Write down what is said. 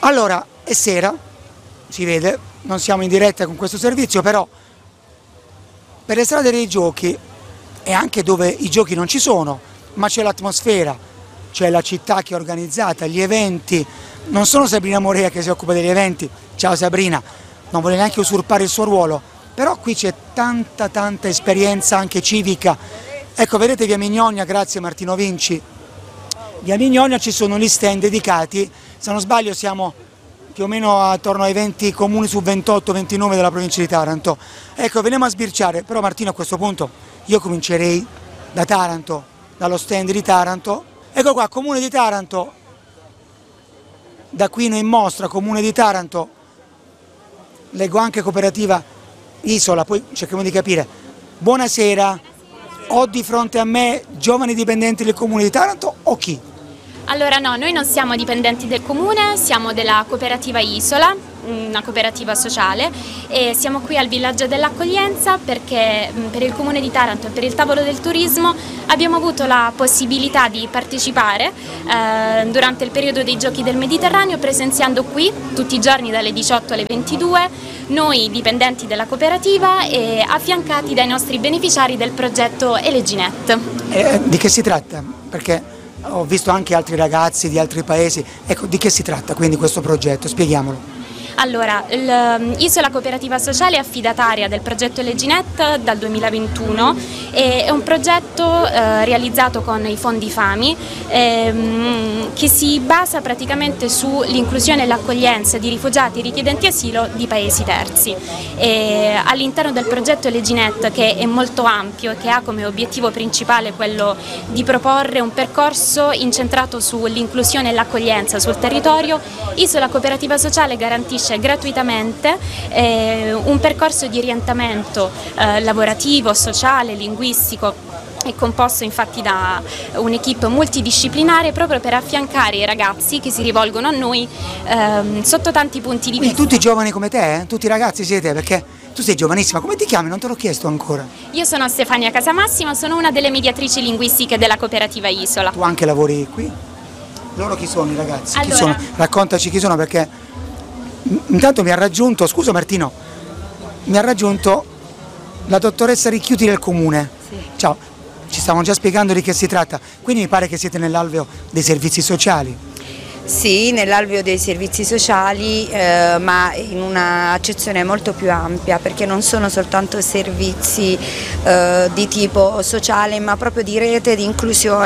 Allora, è sera, si vede, non siamo in diretta con questo servizio, però per le strade dei giochi e anche dove i giochi non ci sono, ma c'è l'atmosfera, c'è la città che è organizzata, gli eventi, non sono Sabrina Morea che si occupa degli eventi, ciao Sabrina, non vuole neanche usurpare il suo ruolo, però qui c'è tanta esperienza anche civica. Ecco, vedete via Mignonia, grazie Martino Vinci, via Mignonia ci sono gli stand dedicati, se non sbaglio siamo più o meno attorno ai 20 comuni su 28-29 della provincia di Taranto. Ecco, veniamo a sbirciare, però Martino a questo punto io comincerei da Taranto, dallo stand di Taranto. Ecco qua, Comune di Taranto, da Quino in Mostra, Comune di Taranto, leggo anche Cooperativa Isola, poi cerchiamo di capire. Buonasera, ho di fronte a me giovani dipendenti del Comune di Taranto o chi? Allora no, noi non siamo dipendenti del comune, siamo della cooperativa Isola, una cooperativa sociale, e siamo qui al villaggio dell'accoglienza perché per il comune di Taranto e per il tavolo del turismo abbiamo avuto la possibilità di partecipare durante il periodo dei Giochi del Mediterraneo, presenziando qui tutti i giorni dalle 18 alle 22, noi dipendenti della cooperativa e affiancati dai nostri beneficiari del progetto Eleginet. Di che si tratta? Perché ho visto anche altri ragazzi di altri paesi, ecco, di che si tratta quindi questo progetto? Spieghiamolo. Allora, l'Isola Cooperativa Sociale è affidataria del progetto Eleginet dal 2021 e è un progetto realizzato con i fondi FAMI che si basa praticamente sull'inclusione e l'accoglienza di rifugiati e richiedenti asilo di paesi terzi. All'interno del progetto Eleginet, che è molto ampio e che ha come obiettivo principale quello di proporre un percorso incentrato sull'inclusione e l'accoglienza sul territorio, Isola Cooperativa Sociale garantisce gratuitamente un percorso di orientamento lavorativo, sociale, linguistico. È composto infatti da un'equipe multidisciplinare proprio per affiancare i ragazzi che si rivolgono a noi sotto tanti punti di vista. Tutti giovani come te, tutti ragazzi siete, perché tu sei giovanissima, come ti chiami? Non te l'ho chiesto ancora. Io sono Stefania Casamassima, sono una delle mediatrici linguistiche della cooperativa Isola. Tu anche lavori qui? Loro chi sono i ragazzi? Allora, chi sono? Raccontaci chi sono, perché intanto mi ha raggiunto, scusa Martino, mi ha raggiunto la dottoressa Ricchiuti del comune. Sì. Ciao, ci stavano già spiegando di che si tratta, quindi mi pare che siete nell'alveo dei servizi sociali. Sì, nell'alveo dei servizi sociali, ma in un'accezione molto più ampia, perché non sono soltanto servizi di tipo sociale, ma proprio di rete, di inclusione.